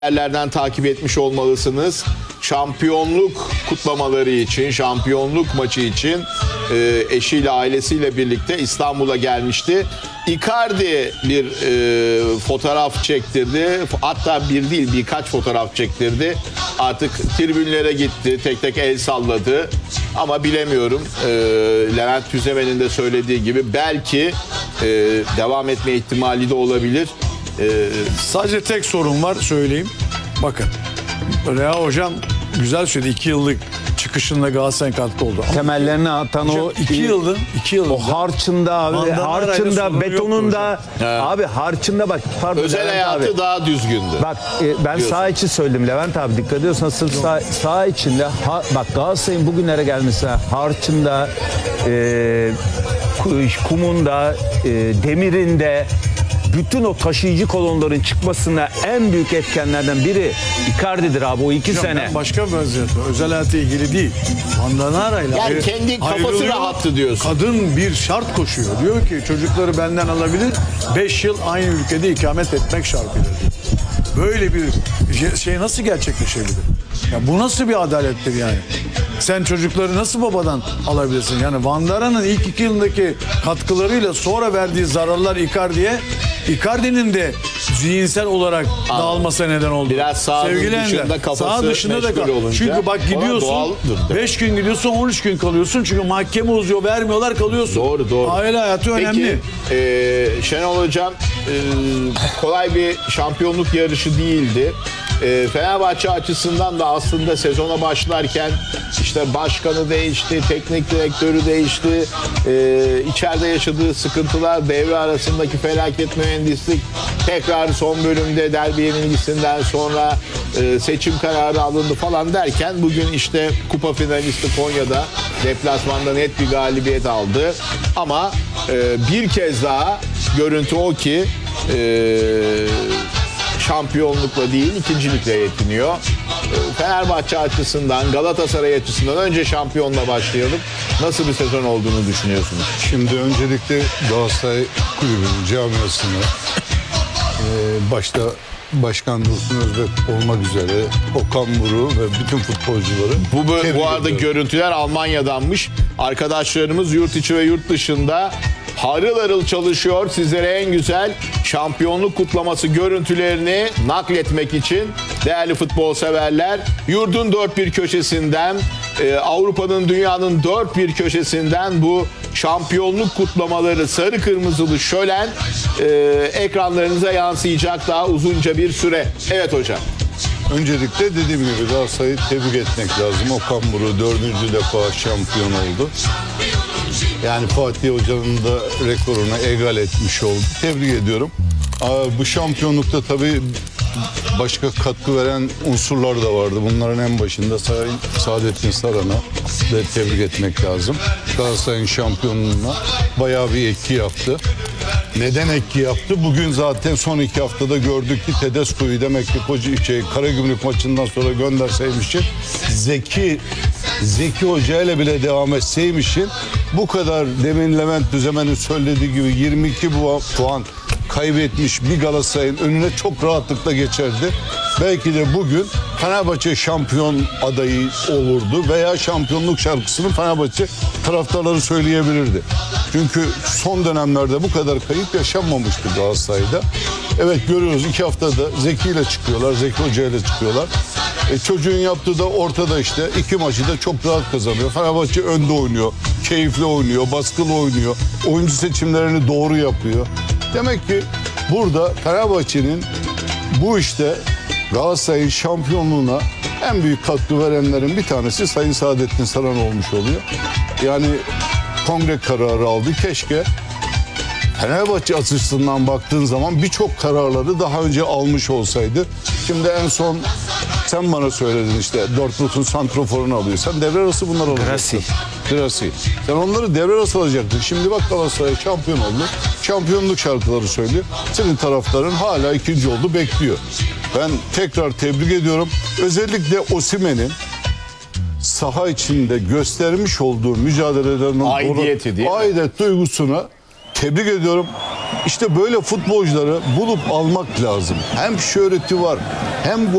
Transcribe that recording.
yerlerden takip etmiş olmalısınız. Şampiyonluk kutlamaları için, şampiyonluk maçı için eşiyle, ailesiyle birlikte İstanbul'a gelmişti. Icardi bir fotoğraf çektirdi. Hatta bir değil, birkaç fotoğraf çektirdi. Artık tribünlere gitti, tek tek el salladı. Ama bilemiyorum, Levent Tüzemen'in de söylediği gibi belki devam etme ihtimali de olabilir. Sadece tek sorun var, söyleyeyim. Bakın, Rea hocam güzel söyledi. 2 yıllık çıkışında Galatasaray'ın katkı oldu. Ama Temellerini atan o 2 yılın o harçında abi, Vandanara'yla sorunu harçında, yoktu betonunda hocam. abi, harçında bak, pardon Özel Levent hayatı abi. daha düzgündü. Bak ben sağ içi söyledim Levent abi, dikkat ediyorsan sırf sağ içinde bak Galatasaray'ın bugünlere gelmesi, harçında, kumunda, demirinde, bütün o taşıyıcı kolonların çıkmasına en büyük etkenlerden biri Icardi'dir abi, o 2 hocam, sene. ben başka bir vaziyette, özel hayatı ilgili değil. Vandanara'yla Yani kendi kafası ayrılıyor. rahattı diyorsun. Kadın bir şart koşuyor. Diyor ki çocukları benden alabilir, 5 yıl aynı ülkede ikamet etmek şartıyla diyor. Böyle bir şey nasıl gerçekleşebilir? Ya bu nasıl bir adalettir yani? Sen çocukları nasıl babadan alabilirsin? Yani Vandanara'nın ilk 2 yılındaki katkılarıyla sonra verdiği zararlar Icardi'nin de zihinsel olarak dağılmasına neden oldu. Biraz sağ Sevgili dışında Ender, kafası sağ dışında da meşgul olunca çünkü bak gidiyorsun, doğaldır. 5 gün gidiyorsun, 13 gün kalıyorsun. Çünkü mahkeme uzuyor, vermiyorlar, kalıyorsun. Doğru. Aile hayatı önemli. Peki Şenol Hocam, kolay bir şampiyonluk yarışı değildi. Fenerbahçe açısından da aslında sezona başlarken işte başkanı değişti, teknik direktörü değişti, içeride yaşadığı sıkıntılar, devre arasındaki felaket mühendislik, tekrar son bölümde derbi yenilgisinden sonra seçim kararı alındı falan derken bugün işte kupa finalisti Konya'da deplasmanda net bir galibiyet aldı. Ama bir kez daha görüntü o ki şampiyonlukla değil, ikincilikle yetiniyor. Fenerbahçe açısından, Galatasaray açısından önce şampiyonla başlayalım. Nasıl bir sezon olduğunu düşünüyorsunuz? Şimdi öncelikle Galatasaray Kulübü'nün camiasını, başta Başkan Dursun Özbek olmak üzere Okan Buruk ve bütün futbolcuları Bu arada ediyorum. görüntüler Almanya'danmış. Arkadaşlarımız yurt içi ve yurt dışında harıl harıl çalışıyor. Sizlere en güzel şampiyonluk kutlaması görüntülerini nakletmek için değerli futbol severler, yurdun dört bir köşesinden, Avrupa'nın, dünyanın dört bir köşesinden bu şampiyonluk kutlamaları, sarı kırmızılı şölen ekranlarınıza yansıyacak daha uzunca bir süre. Evet hocam. Öncelikle dediğim gibi Galatasaray'ı tebrik etmek lazım. Okan Buruk 4. defa şampiyon oldu. Yani Fatih Hoca'nın da rekorunu egal etmiş oldu. Tebrik ediyorum. Bu şampiyonlukta tabii başka katkı veren unsurlar da vardı. Bunların en başında Sayın Saadettin Saran'a da tebrik etmek lazım. Galatasaray'ın şampiyonluğuna bayağı bir etki yaptı. Neden etki yaptı? Bugün zaten son 2 haftada gördük ki Tedesco'yu demek ki Karagümrük maçından sonra gönderseymişin, Zeki Hoca ile bile devam etseymişin, bu kadar demin Levent Tüzemen'in söylediği gibi 22 puan kaybetmiş bir Galatasaray'ın önüne çok rahatlıkla geçerdi. Belki de bugün Fenerbahçe şampiyon adayı olurdu veya şampiyonluk şarkısını Fenerbahçe taraftarları söyleyebilirdi. Çünkü son dönemlerde bu kadar kayıp yaşanmamıştı Galatasaray'da. Evet, görüyoruz 2 haftada Zeki ile çıkıyorlar, Zeki Hoca ile çıkıyorlar. Çocuğun yaptığı da ortada işte. 2 maçı da çok rahat kazanıyor. Fenerbahçe önde oynuyor, keyifli oynuyor, baskılı oynuyor. Oyuncu seçimlerini doğru yapıyor. Demek ki burada Fenerbahçe'nin bu işte Galatasaray'ın şampiyonluğuna en büyük katkı verenlerin bir tanesi Sayın Saadettin Saran olmuş oluyor. Yani kongre kararı aldı. Keşke Fenerbahçe açısından baktığın zaman birçok kararları daha önce almış olsaydı. Şimdi en son sen bana söyledin işte Dortmund'un santroforunu alıyor. Sen devre arası bunlar alacaksın. Grassi. Sen onları devre arası alacaktın. Şimdi bak Galatasaray şampiyon oldu. Şampiyonluk şarkıları söylüyor. Senin taraftarın hala ikinci oldu, bekliyor. Ben tekrar tebrik ediyorum. Özellikle Osimhen'in saha içinde göstermiş olduğu mücadelelerin Aidiyeti değil mi? aidet duygusuna tebrik ediyorum. İşte böyle futbolcuları bulup almak lazım. Hem şöhreti var, hem